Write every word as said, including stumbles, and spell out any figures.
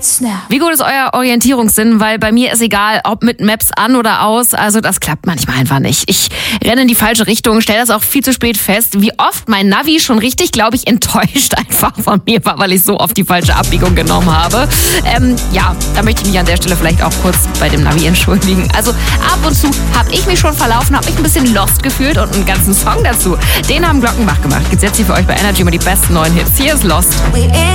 hits now. Wie gut ist euer Orientierungssinn? Weil bei mir ist egal, ob mit Maps an oder aus. Also das klappt manchmal einfach nicht. Ich renne in die falsche Richtung, stelle das auch viel zu spät fest. Wie oft mein Navi schon richtig, glaube ich, enttäuscht einfach von mir war, weil ich so oft die falsche Abbiegung genommen habe. Ähm, ja, da möchte ich mich an der Stelle vielleicht auch kurz bei dem Navi entschuldigen. Also ab und zu habe ich mich schon verlaufen, habe mich ein bisschen lost gefühlt und einen ganzen Song dazu. Den haben Glockenbach gemacht. Gibt's jetzt hier für euch bei Energy immer die besten neuen Hits. Hier ist Lost.